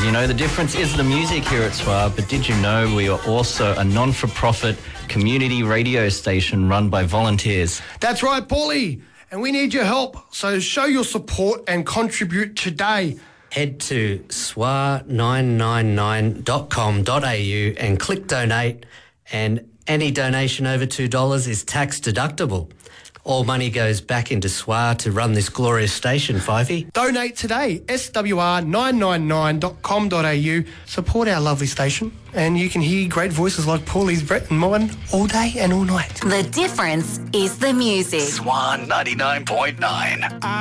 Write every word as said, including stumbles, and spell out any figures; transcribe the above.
As you know, the difference is the music here at S W A, but did you know we are also a non-for-profit community radio station run by volunteers? That's right, Paulie. And we need your help, so show your support and contribute today. Head to S W A nine nine nine dot com dot a u and click donate, and any donation over two dollars is tax deductible. All money goes back into S W A to run this glorious station, Fifey. Donate today, S W R nine nine nine dot com dot a u. Support our lovely station, and you can hear great voices like Paulie's, Brett and mine all day and all night. The difference is the music. S W A ninety-nine point nine.